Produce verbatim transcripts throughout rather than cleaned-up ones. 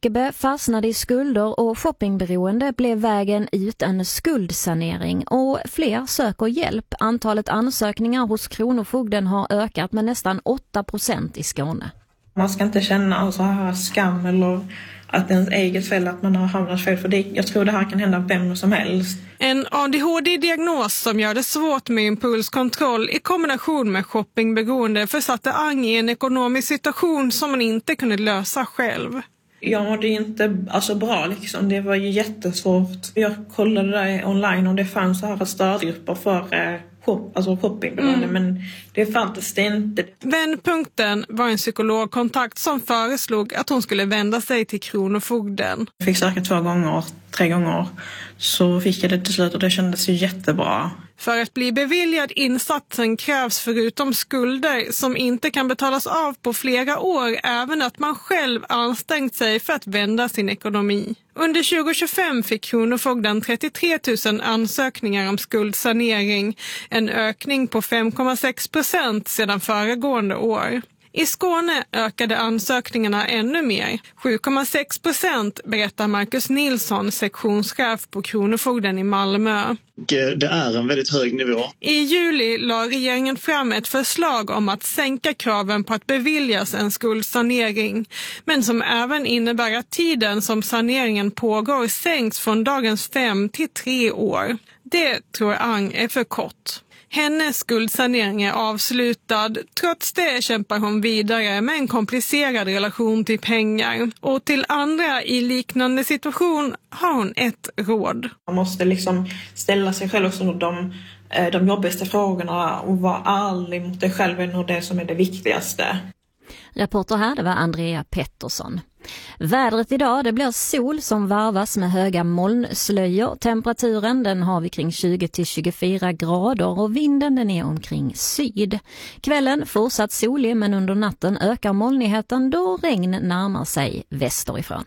Ekebe fastnade i skulder och shoppingberoende blev vägen ut en skuldsanering och fler söker hjälp. Antalet ansökningar hos Kronofogden har ökat med nästan åtta procent i Skåne. Man ska inte känna så här skam eller att ens eget fel att man har hamnat fel, för det, jag tror det här kan hända vem som helst. En A D H D-diagnos som gör det svårt med impulskontroll i kombination med shoppingberoende försatte Ang i en ekonomisk situation som man inte kunde lösa själv. Ja, det är inte alltså bra liksom. Det var ju jättesvårt. Jag kollade där online och det fanns så här stödgrupper för eh, shop, alltså shoppingberoende, mm. men det fanns det inte. Vändpunkten var en psykologkontakt som föreslog att hon skulle vända sig till Kronofogden. Jag fick söka två gånger, tre gånger, så fick jag det till slut och det kändes ju jättebra. För att bli beviljad insatsen krävs förutom skulder som inte kan betalas av på flera år även att man själv ansträngt sig för att vända sin ekonomi. Under tjugo tjugofem fick Kronofogden trettiotre tusen ansökningar om skuldsanering, en ökning på fem komma sex procent sedan föregående år. I Skåne ökade ansökningarna ännu mer. sju komma sex procent berättar Marcus Nilsson, sektionschef på Kronofogden i Malmö. Det är en väldigt hög nivå. I juli la regeringen fram ett förslag om att sänka kraven på att beviljas en skuldsanering, men som även innebär att tiden som saneringen pågår sänks från dagens fem till tre år. Det tror Ang är för kort. Hennes skuldsanering är avslutad. Trots det kämpar hon vidare med en komplicerad relation till pengar. Och till andra i liknande situation har hon ett råd. Man måste liksom ställa sig själv som de, de jobbigaste frågorna och vara ärlig mot dig själv och det som är det viktigaste. Reporter här, det var Andrea Pettersson. Vädret idag, det blir sol som varvas med höga molnslöjor. Temperaturen den har vi kring tjugo till tjugofyra grader och vinden den är omkring syd. Kvällen fortsatt solig, men under natten ökar molnigheten då regn närmar sig västerifrån.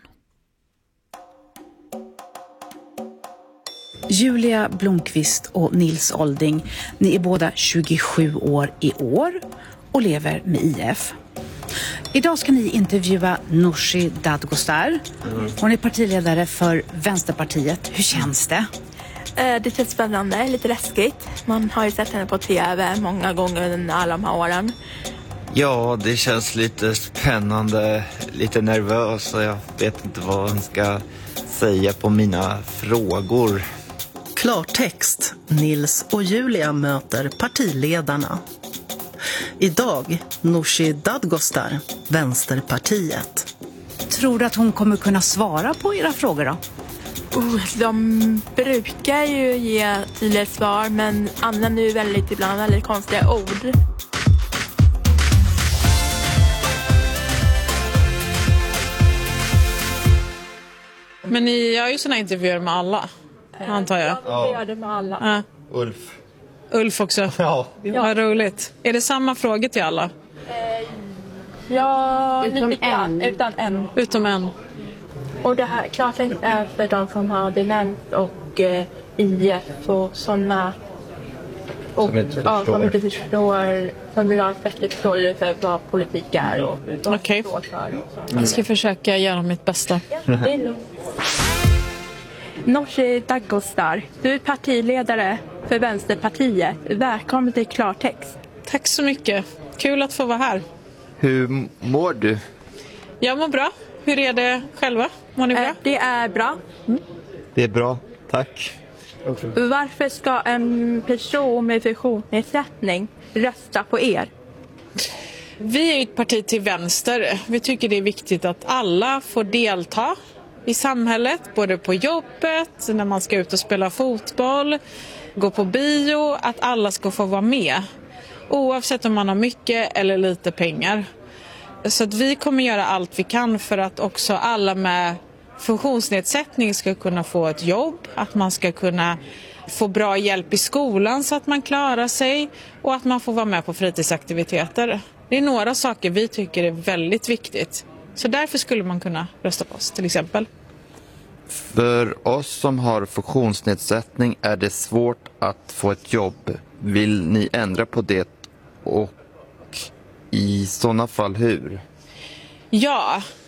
Julia Blomqvist och Nils Olding, ni är båda tjugosju år i år och lever med I F. Idag ska ni intervjua Nooshi Dadgostar. Hon är partiledare för Vänsterpartiet. Hur känns det? Det känns spännande, lite läskigt. Man har ju sett henne på tv många gånger under alla de här åren. Ja, det känns lite spännande, lite nervös och jag vet inte vad hon ska säga på mina frågor. Klartext. Nils och Julia möter partiledarna. Idag Nooshi Dadgostar, Vänsterpartiet. Tror du att hon kommer kunna svara på era frågor då? Oh, de brukar ju ge tydliga svar, men använder ju väldigt ibland väldigt konstiga ord. Men ni gör ju såna intervjuer med alla, antar jag. Ja, vi gör det med alla. Ja. Ulf. Ulf också? Ja. Vad roligt. Är det samma frågor till alla? Ja, utom lite en. Utan en. Utom en. Och det här klartext är för de som har demens och eh, I F och sådana. Och som inte ja, som inte förstår, som vill ha ett bättre förståelse för vad politik är. Okej. Okay. Jag ska försöka göra mitt bästa. Ja, det är lugnt. Nooshi Dadgostar, du är partiledare för Vänsterpartiet. Välkommen till Klartext. Tack så mycket. Kul att få vara här. Hur mår du? Jag mår bra. Hur är det själva? Mår ni bra? Eh, det är bra. Mm. Det är bra, tack. Varför ska en person med funktionsnedsättning rösta på er? Vi är ett parti till vänster. Vi tycker det är viktigt att alla får delta i samhället, både på jobbet, när man ska ut och spela fotboll, gå på bio, att alla ska få vara med. Oavsett om man har mycket eller lite pengar. Så att vi kommer göra allt vi kan för att också alla med funktionsnedsättning ska kunna få ett jobb, att man ska kunna få bra hjälp i skolan så att man klarar sig och att man får vara med på fritidsaktiviteter. Det är några saker vi tycker är väldigt viktigt. Så därför skulle man kunna rösta på oss till exempel. För oss som har funktionsnedsättning är det svårt att få ett jobb. Vill ni ändra på det och i sådana fall hur? Ja,